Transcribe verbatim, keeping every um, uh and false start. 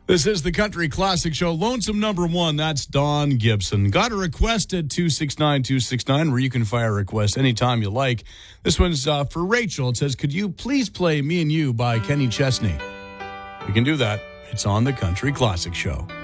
This is the Country Classic Show. Lonesome number one, that's Don Gibson. Got a request at two six nine two six nine where you can fire a request anytime you like. This one's uh, for Rachel. It says, could you please play Me and You by Kenny Chesney? We can do that. It's on the Country Classic Show.